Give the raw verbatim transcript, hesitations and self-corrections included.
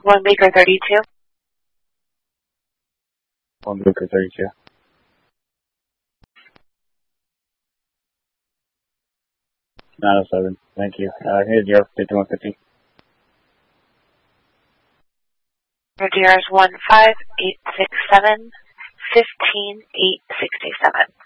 one Baker thirty-two. one Baker thirty-two. nine oh seven, thank you. Uh, here's your fifty-one fifty. R D R is one five eight six seven, fifteen eight sixty-seven.